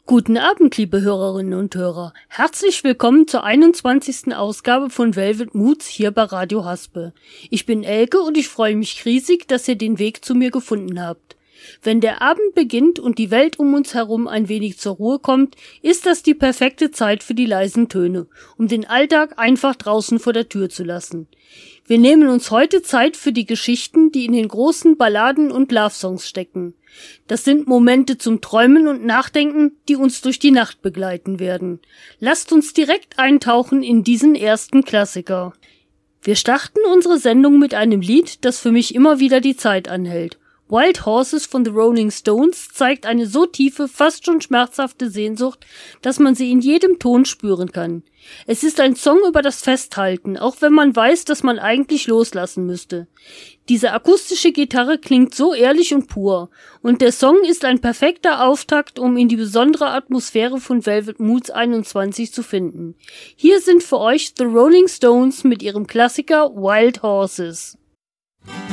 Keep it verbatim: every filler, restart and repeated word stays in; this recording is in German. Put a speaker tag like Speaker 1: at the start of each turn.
Speaker 1: Guten Abend, liebe Hörerinnen und Hörer. Herzlich willkommen zur einundzwanzigsten Ausgabe von Velvet Moods hier bei Radio Haspe. Ich bin Elke und ich freue mich riesig, dass ihr den Weg zu mir gefunden habt. Wenn der Abend beginnt und die Welt um uns herum ein wenig zur Ruhe kommt, ist das die perfekte Zeit für die leisen Töne, um den Alltag einfach draußen vor der Tür zu lassen. Wir nehmen uns heute Zeit für die Geschichten, die in den großen Balladen und Love-Songs stecken. Das sind Momente zum Träumen und Nachdenken, die uns durch die Nacht begleiten werden. Lasst uns direkt eintauchen in diesen ersten Klassiker. Wir starten unsere Sendung mit einem Lied, das für mich immer wieder die Zeit anhält. Wild Horses von The Rolling Stones zeigt eine so tiefe, fast schon schmerzhafte Sehnsucht, dass man sie in jedem Ton spüren kann. Es ist ein Song über das Festhalten, auch wenn man weiß, dass man eigentlich loslassen müsste. Diese akustische Gitarre klingt so ehrlich und pur, und der Song ist ein perfekter Auftakt, um in die besondere Atmosphäre von Velvet Moods einundzwanzig zu finden. Hier sind für euch The Rolling Stones mit ihrem Klassiker Wild Horses.